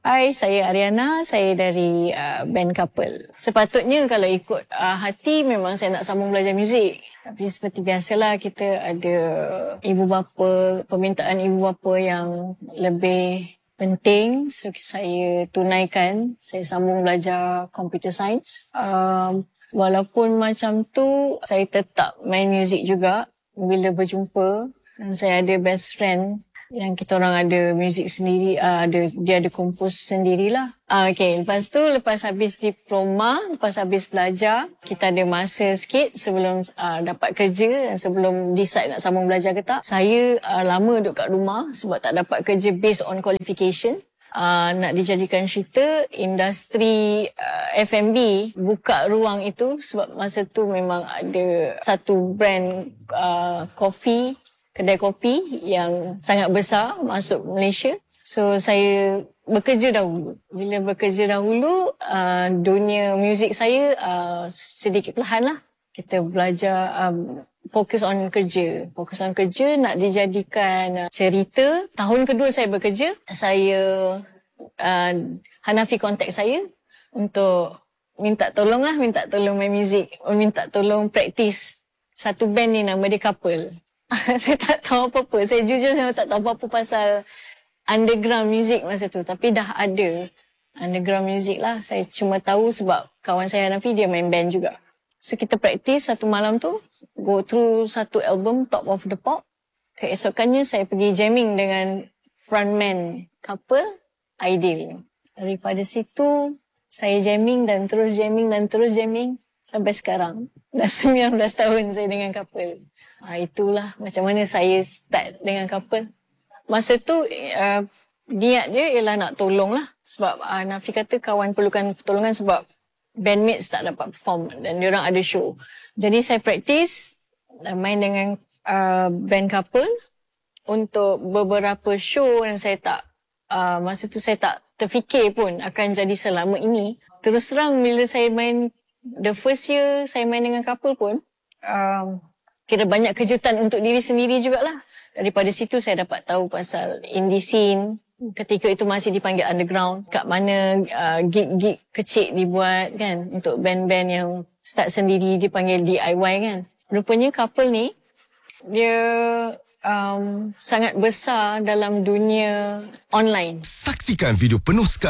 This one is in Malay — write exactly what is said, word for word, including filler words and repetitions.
Hai, saya Ariana. Saya dari uh, band Couple. Sepatutnya kalau ikut uh, hati memang saya nak sambung belajar muzik. Tapi seperti biasalah kita ada ibu bapa, permintaan ibu bapa yang lebih penting. So saya tunaikan, saya sambung belajar computer science. Um, walaupun macam tu, saya tetap main muzik juga bila berjumpa. Dan saya ada best friend yang kita orang ada muzik sendiri, uh, ada dia ada kompos sendirilah. Uh, okay, lepas tu, lepas habis diploma, lepas habis belajar, kita ada masa sikit sebelum uh, dapat kerja dan sebelum decide nak sambung belajar ke tak. Saya uh, lama duduk kat rumah sebab tak dapat kerja based on qualification. Uh, nak dijadikan cerita, industri uh, F and B buka ruang itu sebab masa tu memang ada satu brand uh, kopi, kedai kopi yang sangat besar masuk Malaysia. So saya bekerja dahulu. Bila bekerja dahulu, uh, dunia muzik saya uh, sedikit perlahan lah. Kita belajar um, fokus on kerja. Fokus on kerja nak dijadikan uh, cerita. Tahun kedua saya bekerja, saya uh, Hanafi kontak saya untuk minta tolong lah, minta tolong main muzik, minta tolong praktis. Satu band ni nama dia Couple. Saya tak tahu apa-apa. Saya jujur saya tak tahu apa-apa pasal underground music masa tu. Tapi dah ada underground music lah. Saya cuma tahu sebab kawan saya Hanafi dia main band juga. So kita praktis satu malam tu. Go through satu album Top of the Pop. Keesokannya saya pergi jamming dengan frontman Couple, Aidil. Daripada situ saya jamming dan terus jamming dan terus jamming. Sampai sekarang. Dah sembilan belas tahun saya dengan Couple. Ha, itulah macam mana saya start dengan Couple. Masa tu uh, niat dia ialah nak tolong lah. Sebab uh, Nafi kata kawan perlukan pertolongan sebab bandmates tak dapat perform dan diorang ada show. Jadi saya praktis uh, main dengan uh, band Couple untuk beberapa show dan saya tak, uh, masa tu saya tak terfikir pun akan jadi selama ini. Terus terang bila saya main, the first year saya main dengan Couple pun, uh, kira banyak kejutan untuk diri sendiri jugalah. Daripada situ saya dapat tahu pasal indie scene. Ketika itu masih dipanggil underground. Kat mana uh, gig-gig kecil dibuat kan. Untuk band-band yang start sendiri dipanggil D I Y kan. Rupanya Couple ni, dia um, sangat besar dalam dunia online. Saksikan video penuh sekali